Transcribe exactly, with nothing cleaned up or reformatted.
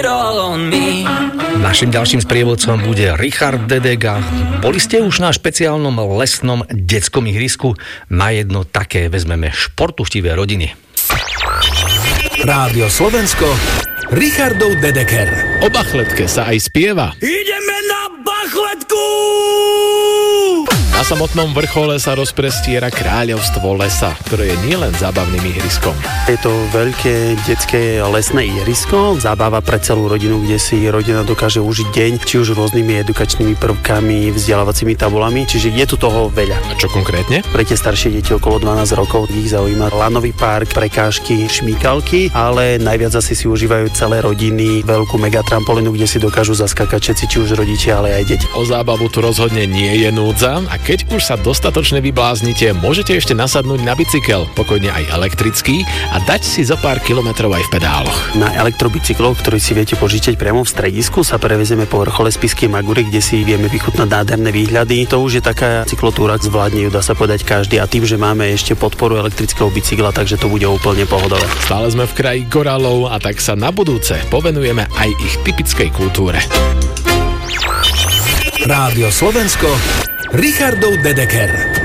Našim ďalším sprievodcom bude Richard Dedek. Boli ste už na špeciálnom lesnom detskom ihrisku? Na jedno také vezmeme športuchtivé rodiny. Rádio Slovensko, Richardov Dedeker. O Bachletke sa aj spieva. Ideme na Bachletku! Na samotnom vrchole sa rozprestiera kráľovstvo lesa, ktoré je nielen zábavným ihriskom. Je to veľké detské lesné ihrisko, zábava pre celú rodinu, kde si rodina dokáže užiť deň, či už rôznymi edukačnými prvkami, vzdelávacími tabulami, čiže je tu toho veľa. A čo konkrétne? Pre tie staršie deti okolo dvanásť rokov ich zaujíma lanový park, prekážky, šmíkalky, ale najviac asi si užívajú celé rodiny veľkú megatrampolínu, kde si dokážu zaskakať všetci, či už rodičia, ale aj deti. O zábavu tu rozhodne nie je núdza a keď už sa dostatočne vybláznite, môžete ešte nasadnúť na bicykel, pokojne aj elektrický, a dať si zo pár kilometrov aj v pedáloch. Na elektrobicykloch, ktorý si viete požičať priamo v stredisku, sa prevezieme po vrchole Spišskej Magúry, kde si vieme vychutnať nádherné výhľady. To už je taká cyklotúra, zvládne ju, dá sa povedať, každý, a tým, že máme ešte podporu elektrického bicykla, takže to bude úplne pohodové. Stále sme v kraji korálov a tak sa na budúce povenujeme aj ich typickej kultúre. Rádio Slovensko, Richardov Dedeker.